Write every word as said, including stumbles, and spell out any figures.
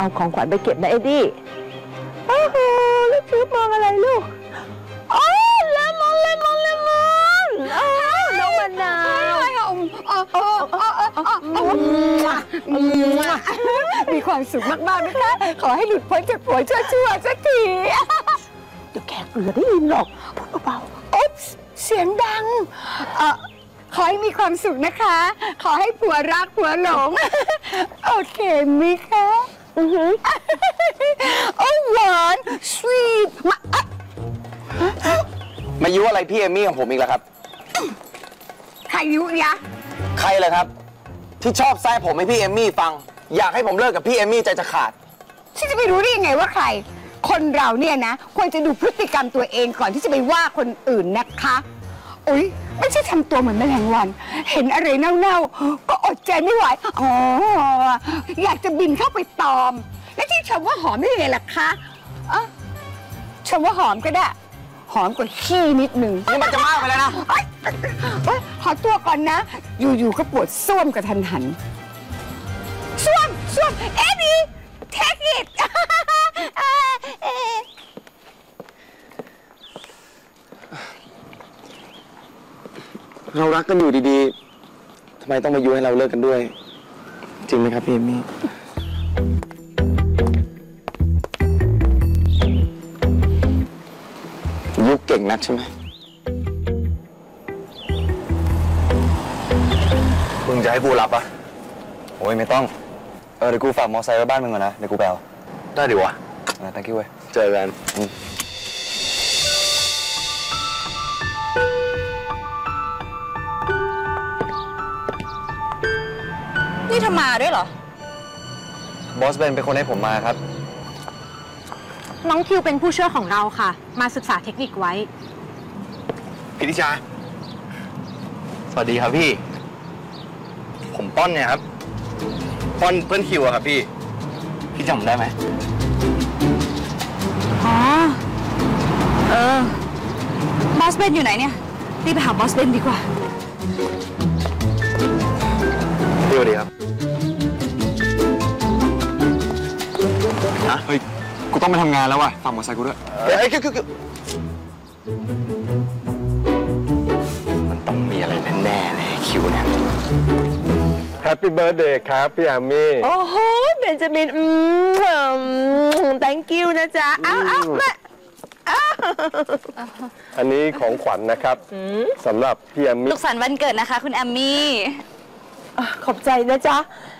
เอาของขวัญไปเก็บนะเอ็ดดี้โอ้โหแล้วชิวมองอะไรลูกอ๋อเลมอนเลมอนเลมอนอ๋อน้องมะนาวมีความสุขมากๆนะคะขอให้หลุดพ้นจากผัวชั่วๆสักทีเดี๋ยวแขกเรือได้ยินหรอกพูดเบาๆอ๊บเสียงดังเออขอให้มีความสุขนะคะ ขอให้ผัวรักผัวหลง โอเคมิคะอือหือโอ้หวานสวีทมามายุอะไรพี่เอมมี่ของผมอีกแล้วครับใครยุยะใครเลยครับ ที่ชอบแซ่ผมให้พี่เอมมี่ฟัง อยากให้ผมเลิกกับพี่เอมมี่ใจจะขาดฉันจะไปรู้ได้ยังไงว่าใคร คนเราเนี่ยนะควรจะดูพฤติกรรมตัวเองก่อนที่จะไปว่าคนอื่นนะคะอุ๊ยไม่ใช่ทำตัวเหมือนแมลงวัน เห็นอะไรเน่าๆก็อดใจไม่ไหวอ๋ออยากจะบินเข้าไปตอม และที่ชมว่าหอมได้ยังไงล่ะคะอ่ะชมว่าหอมก็ได้ หอมกว่าขี้นิดนึงนี่มันจะมากไปแล้วนะเอ้ยเอ้ยขอตัวก่อนนะ อยู่ๆก็ปวดส้วมกระทันหันส้วมส้วมเอ็ดดี้เทคอิทเรารักกันอยู่ดีๆทำไมต้องมายุให้เราเลิกกันด้วย จริงไหมครับพี่เอมมี่ยุเก่งนักใช่ไหมมึงจะให้กูรับอ่ะโอ้ยไม่ต้องเออเดี๋ยวกูฝากมอไซค์ไว้บ้านมึงก่อนนะเดี๋ยวกูไปเอาได้ดิวะอ่า thank you เว้ยเจอกันนี่ทำมาด้วยเหรอบอสเบนเป็นคนให้ผมมาครับน้องคิวเป็นผู้ช่วยของเราค่ะ มาศึกษาเทคนิคไว้พี่ทิชาสวัสดีครับพี่ ผมป้อนเนี่ยครับ ป้อนเพื่อนคิวอะครับพี่ พี่จำผมได้ไหมอ๋อ เออ บอสเบนอยู่ไหนเนี่ย รีบไปหาบอสเบนดีกว่าพี่สวัสดีครับฮะเฮ้ย กูต้องไปทำงานแล้วว่ะฝากมอเตอร์ไซค์กูด้วยเฮ้ยคิวคิวคิวมันต้องมีอะไรแน่ๆเลยคิวเนี่ยแฮปปี้เบิร์ดเดย์ครับพี่อามี่โอ้โหเบนจามินอืม thank you นะจ๊ะอ้าวอ้าวแม่อันนี้ของขวัญนะครับสำหรับพี่อามี่ลูกสันต์วันเกิดนะคะ คุณแอมมี่ขอบใจนะจ๊ะ